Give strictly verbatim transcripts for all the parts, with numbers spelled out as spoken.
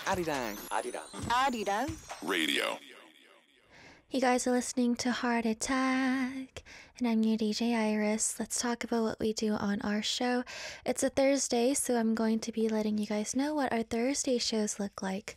Arirang. Arirang. Arirang Radio. You guys are listening to Heart Attack, and I'm your D J Iris. Let's talk about what we do on our show. It's a Thursday, so I'm going to be letting you guys know what our Thursday shows look like.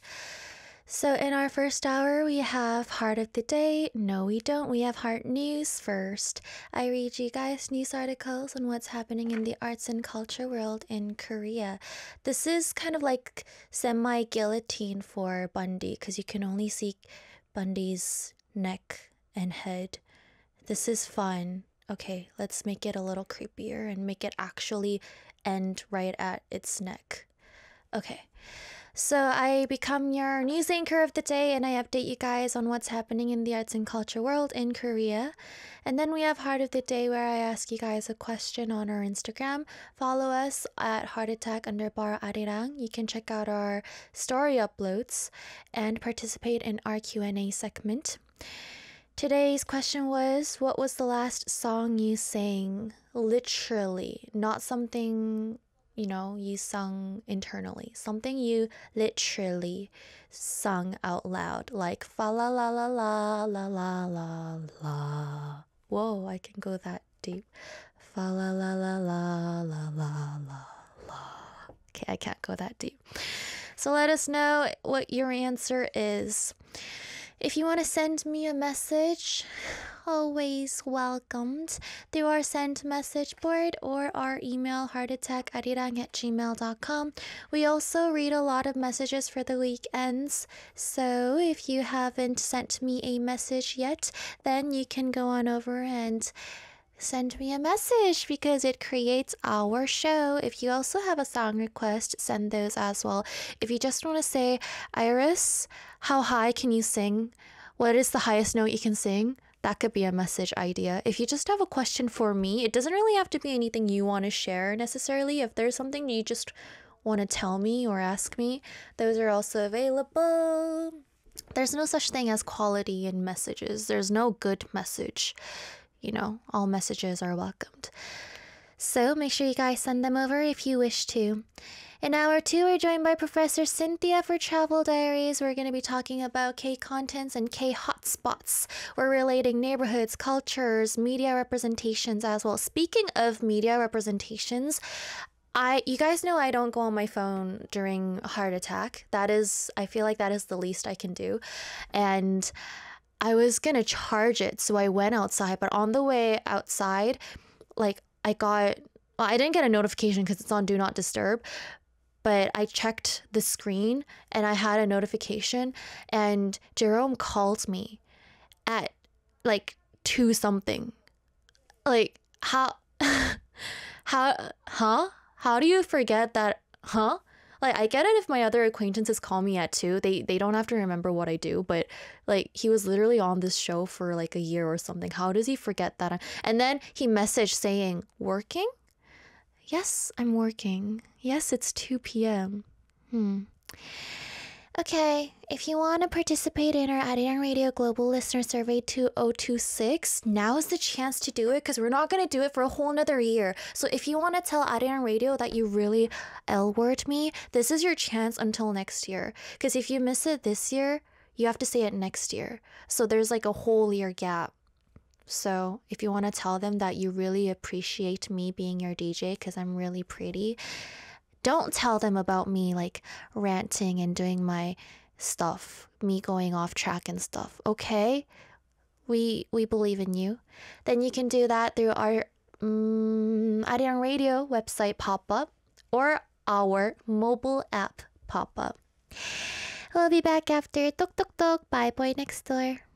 So in our first hour, we have Heart of the Day. No, we don't. We have Heart News first. I read you guys news articles on what's happening in the arts and culture world in Korea. This is kind of like semi-guillotine for Bundy, because you can only see Bundy's neck and head. This is fun. Okay, let's make it a little creepier and make it actually end right at its neck. Okay. So I become your news anchor of the day, and I update you guys on what's happening in the arts and culture world in Korea. And then we have Heart of the Day, where I ask you guys a question on our Instagram. Follow us at heartattack underbar arirang. You can check out our story uploads and participate in our Q and A segment. Today's question was, what was the last song you sang? Literally, not something, you know, you sung internally. Something you literally sung out loud, like fa la la la la la la la la. Whoa, I can go that deep. Fa la la la la la la la la. Okay, I can't go that deep. So let us know what your answer is. If you want to send me a message, always welcomed through our send message board or our email heartattackarirang at gmail dot com. We also read a lot of messages for the weekends, so if you haven't sent me a message yet, then you can go on over and send me a message, because it creates our show. If you also have a song request, send those as well. If you just want to say, Iris, how high can you sing? What is the highest note you can sing? That could be a message idea. If you just have a question for me, it doesn't really have to be anything you want to share necessarily. If there's something you just want to tell me or ask me, those are also available. There's no such thing as quality in messages. There's no good message. You know, all messages are welcomed. So make sure you guys send them over if you wish to. In hour two, we're joined by Professor Cynthia for Travel Diaries. We're going to be talking about K-contents and K-hotspots. We're relating neighborhoods, cultures, media representations as well. Speaking of media representations, I you guys know I don't go on my phone during a heart attack. That is, I feel like that is the least I can do. And I was gonna charge it, so I went outside, but on the way outside, like, I got, well, I didn't get a notification because it's on Do Not Disturb, but I checked the screen and I had a notification, and Jerome called me at, like, two something. Like, how, how, huh? How do you forget that, huh? Like, I get it if my other acquaintances call me at two. They they don't have to remember what I do, but, like, he was literally on this show for, like, a year or something. How does he forget that? And then he messaged saying, working? Yes, I'm working. Yes, it's two p.m. Hmm. Okay, if you want to participate in our Arirang Radio Global Listener Survey two thousand twenty-six, now is the chance to do it, because we're not going to do it for a whole nother year. So if you want to tell Arirang Radio that you really L-word me, this is your chance until next year. Because if you miss it this year, you have to say it next year. So there's like a whole year gap. So if you want to tell them that you really appreciate me being your D J because I'm really pretty, don't tell them about me like ranting and doing my stuff, me going off track and stuff, okay? We we believe in you. Then you can do that through our um, Arirang Radio website pop-up or our mobile app pop-up. We'll be back after Tok Tok Tok by Boy Next Door.